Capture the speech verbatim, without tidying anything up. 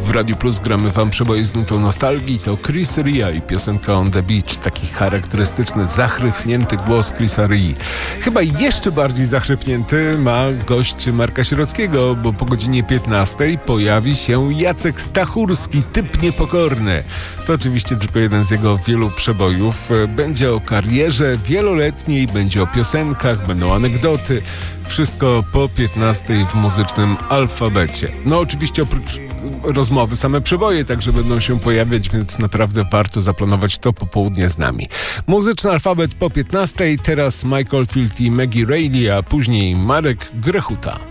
W Radiu Plus gramy wam przeboje z nutą nostalgii. To Chris Ria i piosenka On The Beach. Taki charakterystyczny, zachrypnięty głos Chrisa Rii. Chyba jeszcze bardziej zachrypnięty ma gość Marka Sierockiego, bo po godzinie piętnastej pojawi się Jacek Stachurski, typ niepokorny. To oczywiście tylko jeden z jego wielu przebojów. Będzie o karierze wieloletniej, będzie o piosenkach, będą anegdoty. Wszystko po piętnastej w muzycznym alfabecie. No oczywiście oprócz rozmowy same przeboje także będą się pojawiać, więc naprawdę warto zaplanować to popołudnie z nami. Muzyczny alfabet po piętnastej, teraz Michael Field i Maggie Reilly, a później Marek Grechuta.